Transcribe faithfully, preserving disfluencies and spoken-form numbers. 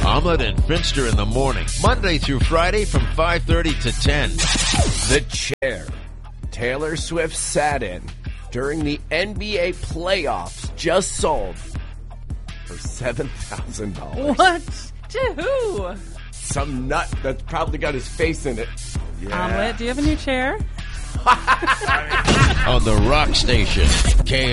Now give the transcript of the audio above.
Omelet and Finster in the morning, Monday through Friday from five thirty to ten. The chair Taylor Swift sat in during the N B A playoffs just sold for seven thousand dollars. What? To who? Some nut that's probably got his face in it. Yeah. Omelet, do you have a new chair? On the Rock Station, K